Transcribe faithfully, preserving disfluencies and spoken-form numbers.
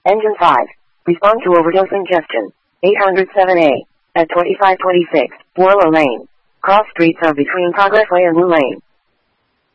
Engine five. Respond to overdose ingestion. eight oh seven A. At twenty-five twenty-six, Warlow Lane. Cross streets are between Progress Way and Wu Lane.